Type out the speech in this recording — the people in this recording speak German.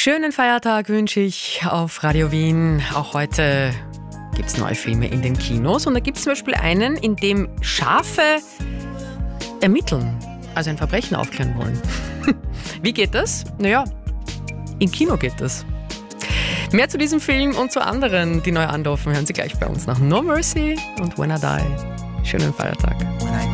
Schönen Feiertag wünsche ich auf Radio Wien. Auch heute gibt es neue Filme in den Kinos. Und da gibt es zum Beispiel einen, in dem Schafe ermitteln, also ein Verbrechen aufklären wollen. Wie geht das? Naja, im Kino geht das. Mehr zu diesem Film und zu anderen, die neu anlaufen, hören Sie gleich bei uns nach No Mercy und When I Die. Schönen Feiertag.